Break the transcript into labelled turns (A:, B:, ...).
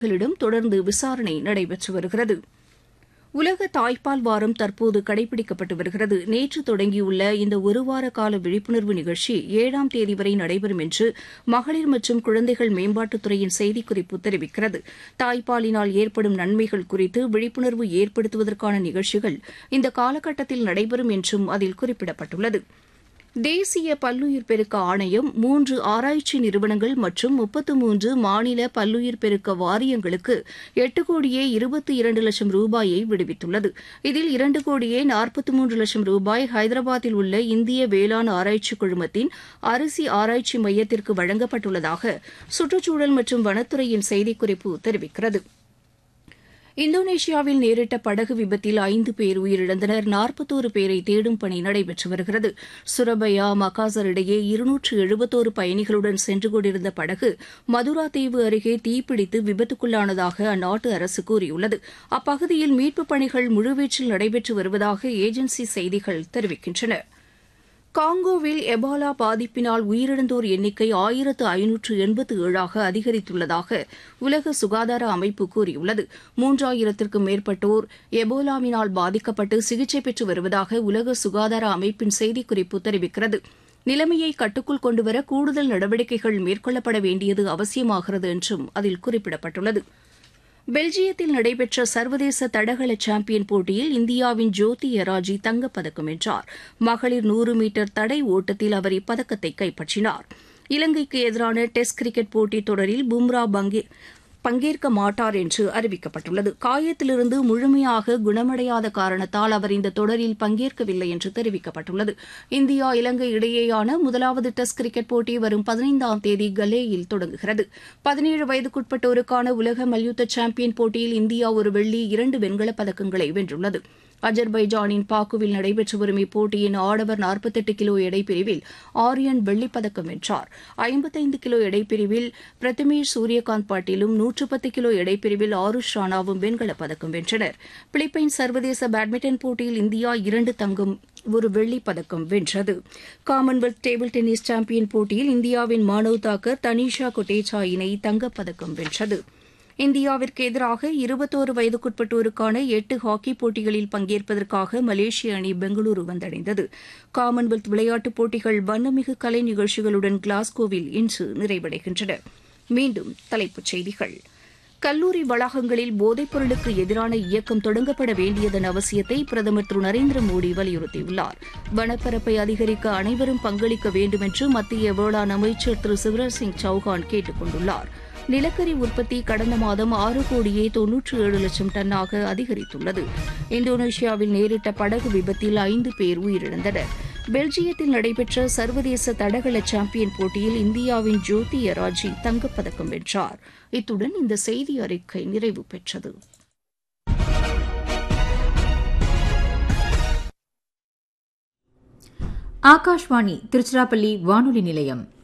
A: களிடம் தொடர்ந்து விசாரணை நடைபெற்று வருகிறது. உலக தாய்ப்பால் வாரம் தற்போது கடைபிடிக்கப்பட்டு வருகிறது. நேற்று தொடங்கியுள்ள இந்த ஒருவார கால விழிப்புணர்வு நிகழ்ச்சி 7ஆம் தேதி வரை நடைபெறும் என்று மகளிர் மற்றும் குழந்தைகள் மேம்பாட்டுத்துறையின் செய்திக்குறிப்பு தெரிவிக்கிறது. தாய்ப்பாலினால் ஏற்படும் நன்மைகள் குறித்து விழிப்புணர்வு ஏற்படுத்துவதற்கான நிகழ்ச்சிகள் இந்த காலகட்டத்தில் நடைபெறும் என்றும் அதில் குறிப்பிடப்பட்டுள்ளது. தேசிய பல்லுயிர் பெருக்க ஆணையம் 3 ஆராய்ச்சி நிறுவனங்கள் மற்றும் 33 மாநில பல்லுயிர் பெருக்க வாரியங்களுக்கு 8 கோடியே 22 லட்சம் ரூபாயை விடுவித்துள்ளது. இதில் 2 கோடியே 43 லட்சம் ரூபாய் ஹைதராபாத்தில் உள்ள இந்திய வேளாண் ஆராய்ச்சி குழுமத்தின் அரிசி ஆராய்ச்சி மையத்திற்கு வழங்கப்பட்டுள்ளதாக சுற்றுச்சூழல் மற்றும் வனத்துறையின் செய்திக்குறிப்பு தெரிவிக்கிறது. இந்தோனேஷியாவில் நேரிட்ட படகு விபத்தில் 5 பேர் உயிரிழந்தனர். 41 பேரை தேடும் பணி நடைபெற்று வருகிறது. சுரபயா மகாசர் இடையே 271 பயணிகளுடன் சென்று கொண்டிருந்த படகு மதுரா தீவு அருகே தீப்பிடித்து விபத்துக்குள்ளானதாக அந்நாட்டு அரசு கூறியுள்ளது. அப்பகுதியில் மீட்புப் பணிகள் முழுவீச்சில் நடைபெற்று வருவதாக ஏஜென்சி செய்திகள் தெரிவிக்கின்றன. காங்கோவில் எபாலா பாதிப்பினால் உயிரிழந்தோர் எண்ணிக்கை 1587ஆக அதிகரித்துள்ளதாக உலக சுகாதார அமைப்பு கூறியுள்ளது. 3000த்திற்கும் மேற்பட்டோர் எபோலாவினால் பாதிக்கப்பட்டு சிகிச்சை பெற்று வருவதாக உலக சுகாதார அமைப்பின் செய்திக்குறிப்பு தெரிவிக்கிறது. நிலைமையை கட்டுக்குள் கொண்டுவர கூடுதல் நடவடிக்கைகள் மேற்கொள்ளப்பட வேண்டியது அவசியமாகிறது என்றும் அதில் குறிப்பிடப்பட்டுள்ளது. பெல்ஜியத்தில் நடைபெற்ற சர்வதேச தடகள சாம்பியன் போட்டியில் இந்தியாவின் ஜோதி எராஜி தங்கப்பதக்கம் வென்றார். மகளிர் 100 மீட்டர் தடை ஓட்டத்தில் அவர் இப்பதக்கத்தை கைப்பற்றினார். இலங்கைக்கு எதிரான டெஸ்ட் கிரிக்கெட் போட்டித் தொடரில் பும்ரா பங்கேற்க மாட்டார் என்று அறிவிக்கப்பட்டுள்ளது. காயத்திலிருந்து முழுமையாக குணமடையாத காரணத்தால் அவர் இந்த தொடரில் பங்கேற்கவில்லை என்று தெரிவிக்கப்பட்டுள்ளது. இந்தியா இலங்கை இடையேயான முதலாவது டெஸ்ட் கிரிக்கெட் போட்டி வரும் 15ஆம் தேதி கலேயில் தொடங்குகிறது. 17 வயதுக்குட்பட்டோருக்கான உலக மல்யுத்த சாம்பியன் போட்டியில் இந்தியா ஒரு வெள்ளி 2 வெண்கலப் பதக்கங்களை வென்றுள்ளது. அஜர்பைஜானின் பாக்குவில் நடைபெற்று வரும் இப்போட்டியின் ஆடவர் 48 கிலோ எடைப்பிரிவில் ஆரியன் வெள்ளிப்பதக்கம் வென்றார். 55 கிலோ எடைப்பிரிவில் பிரதமேஷ் சூரியகாந்த் பாட்டீலும் 110 கிலோ எடைப்பிரிவில் ஆருஷ் ராணாவும் வெண்கலப் பதக்கம் வென்றனர். பிலிப்பைன்ஸ் சர்வதேச பேட்மிண்டன் போட்டியில் இந்தியா 2 தங்கம் 1 வெள்ளிப் பதக்கம் வென்றது. காமன்வெல்த் டேபிள் டென்னிஸ் சாம்பியன் போட்டியில் இந்தியாவின் மானவ் தாக்கர் தனிஷா கொட்டேச்சா இணை தங்கப்பதக்கம் வென்றது. இந்தியாவிற்கு எதிராக 21 வயதுக்குட்பட்டோருக்கான 8 ஹாக்கி போட்டிகளில் பங்கேற்பதற்காக மலேசிய அணி பெங்களூரு வந்தடைந்தது. காமன்வெல்த் விளையாட்டுப் போட்டிகள் வண்ணமிகு கலை நிகழ்ச்சிகளுடன் கிளாஸ்கோவில் இன்று நிறைவடைகின்றன. மீண்டும் தலைப்புச் செய்திகள். கல்லூரி வளாகங்களில் போதைப் பொருளுக்கு எதிரான இயக்கம் தொடங்கப்பட வேண்டியதன் அவசியத்தை பிரதமர் திரு நரேந்திர மோடி வலியுறுத்தியுள்ளார். வனப்பரப்பை அதிகரிக்க அனைவரும் பங்களிக்க வேண்டும் என்று மத்திய வேளாண் அமைச்சர் திரு சிவராஜ் சிங் சௌஹான் கேட்டுக் கொண்டுள்ளார். நிலக்கரி உற்பத்தி கடந்த மாதம் 6 கோடியே 97 லட்சம் டன்னாக அதிகரித்துள்ளது. இந்தோனேஷியாவில் நேரிட்ட படகு விபத்தில் 5 பேர் உயிரிழந்தனர். பெல்ஜியத்தில் நடைபெற்ற சர்வதேச தடகள சாம்பியன் போட்டியில் இந்தியாவின் ஜோதி எராஜி தங்கப்பதக்கம் வென்றார். இத்துடன் இந்த செய்தி அறிக்கை நிறைவு பெற்றது.
B: ஆகாஷ்வாணி திருச்சிராப்பள்ளி வானொலி நிலையம்.